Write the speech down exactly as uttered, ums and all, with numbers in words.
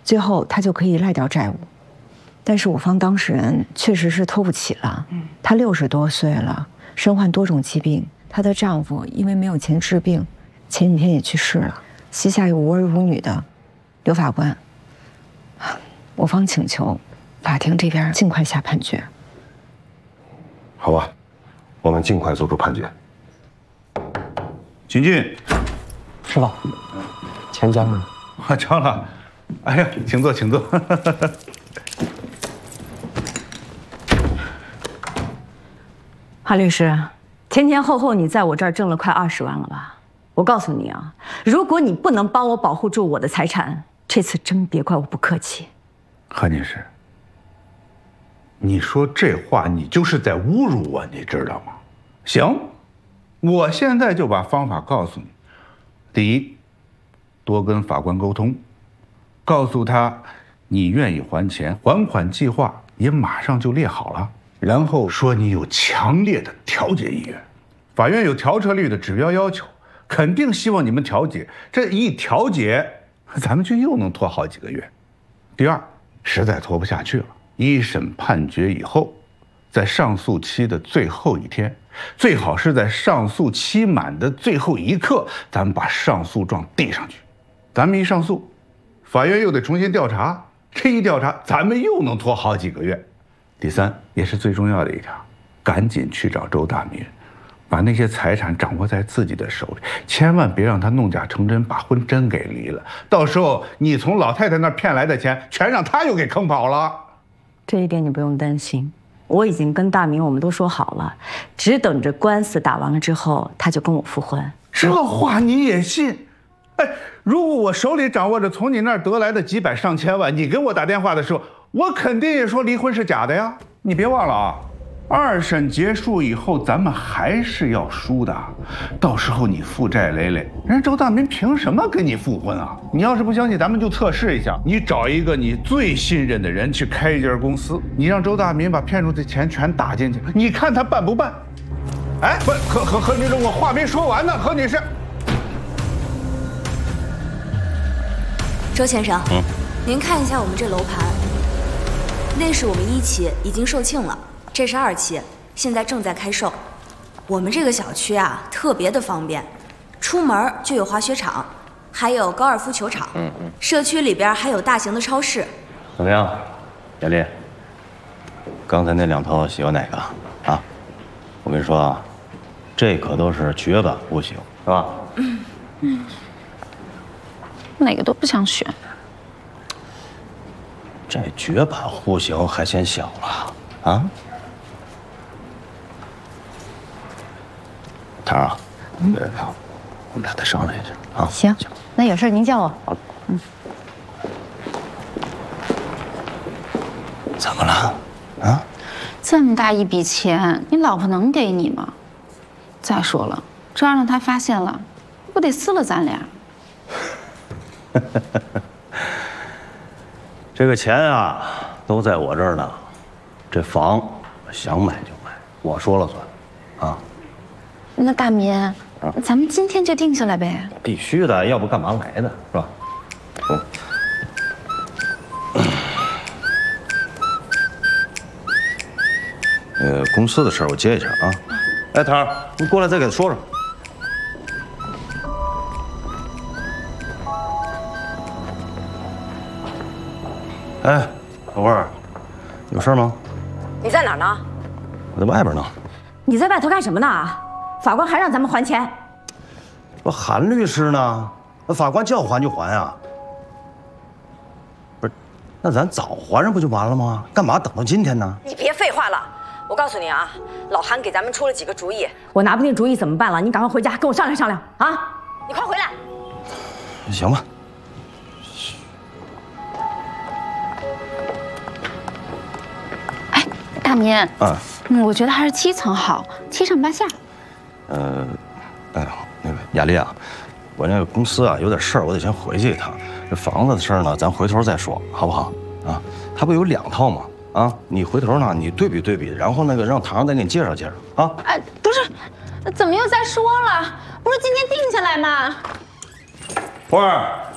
最后她就可以赖掉债务。但是我方当事人确实是拖不起了，她六十多岁了，身患多种疾病，她的丈夫因为没有钱治病，前几天也去世了，膝下有无儿无女的。刘法官，我方请求法庭这边尽快下判决。 好吧，我们尽快做出判决。 请进。 师傅，钱交了。 我交了。哎呀，请坐，请坐。 韩律师，前前后后你在我这儿挣了快二十万了吧？我告诉你啊，如果你不能帮我保护住我的财产，这次真别怪我不客气。 何女士，你说这话，你就是在侮辱我，你知道吗？行，我现在就把方法告诉你。第一，多跟法官沟通，告诉他你愿意还钱，还款计划也马上就列好了。然后说你有强烈的调解意愿，法院有调车率的指标要求，肯定希望你们调解。这一调解，咱们就又能拖好几个月。第二，实在拖不下去了，一审判决以后，在上诉期的最后一天，最好是在上诉期满的最后一刻，咱们把上诉状递上去。咱们一上诉，法院又得重新调查，这一调查，咱们又能拖好几个月。第三，也是最重要的一条，赶紧去找周大民，把那些财产掌握在自己的手里，千万别让他弄假成真，把婚真给离了。到时候你从老太太那儿骗来的钱，全让他又给坑跑了。 这一点你不用担心，我已经跟大明我们都说好了，只等着官司打完了之后，他就跟我复婚。 这话你也信？哎，如果我手里掌握着从你那儿得来的几百上千万，你给我打电话的时候，我肯定也说离婚是假的呀！你别忘了啊，二审结束以后，咱们还是要输的。到时候你负债累累，人周大民凭什么跟你复婚啊？你要是不相信，咱们就测试一下，你找一个你最信任的人去开一家公司，你让周大民把骗出的钱全打进去，你看他办不办？哎，不，何何何女士，我话没说完呢，何女士。 周先生，嗯，您看一下我们这楼盘。那是我们一期已经售罄了，这是二期，现在正在开售。我们这个小区啊，特别的方便，出门就有滑雪场，还有高尔夫球场。嗯嗯。社区里边还有大型的超市。 怎么样，雅丽？刚才那两套喜欢哪个啊？我跟你说啊，这可都是绝版户型，是吧？ 嗯嗯。哪个都不想选。 这绝版户型还嫌小了啊？唐儿啊，嗯，我们俩再商量一下啊。 行，那有事您叫我。 好。 嗯。 怎么了？啊？ 这么大一笔钱，你老婆能给你吗？再说了，这要让她发现了，不得撕了咱俩？ 这个钱啊，都在我这儿呢。这房想买就买，我说了算，啊。 那大民，啊、咱们今天就定下来呗。 必须的，要不干嘛来的，是吧？嗯。呃，公司的事儿我接一下啊。哎，腾儿，你过来再给他说说。哎，小慧儿，有事吗？ 你在哪儿呢？ 我在外边呢。 你在外头干什么呢？法官还让咱们还钱。 我韩律师呢？那法官叫还就还啊。不是，那咱早还上不就完了吗？干嘛等到今天呢？ 你别废话了，我告诉你啊，老韩给咱们出了几个主意，我拿不定主意怎么办了？你赶快回家跟我商量商量啊！你快回来。 行吧。 大民， 啊， 嗯，我觉得还是七层好，七上八下。 呃，哎，那个雅丽啊，我那个公司啊有点事儿，我得先回去一趟。这房子的事儿呢，咱回头再说，好不好？啊，它不有两套吗？啊，你回头呢，你对比对比，然后那个让唐再给你介绍介绍啊。 哎，不是，怎么又再说了？不是今天定下来吗？ 花儿。